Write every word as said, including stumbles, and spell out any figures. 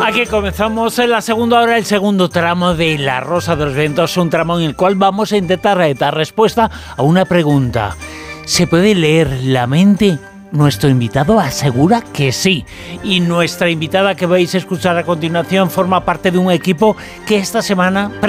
Aquí comenzamos en la segunda hora, el segundo tramo de La Rosa de los Vientos, un tramo en el cual vamos a intentar dar respuesta a una pregunta. ¿Se puede leer la mente? Nuestro invitado asegura que sí. Y nuestra invitada que vais a escuchar a continuación forma parte de un equipo que esta semana